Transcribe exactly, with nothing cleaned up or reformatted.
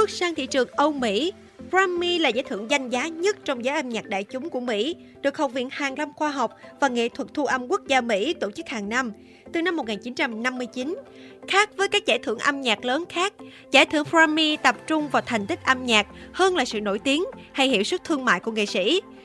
bước sang thị trường Âu Mỹ. Grammy là giải thưởng danh giá nhất trong giới âm nhạc đại chúng của Mỹ, được Học viện Hàn lâm Khoa học và Nghệ thuật Thu âm Quốc gia Mỹ tổ chức hàng năm, từ năm một nghìn chín trăm năm mươi chín. Khác với các giải thưởng âm nhạc lớn khác, giải thưởng Grammy tập trung vào thành tích âm nhạc hơn là sự nổi tiếng hay hiệu suất thương mại của nghệ sĩ.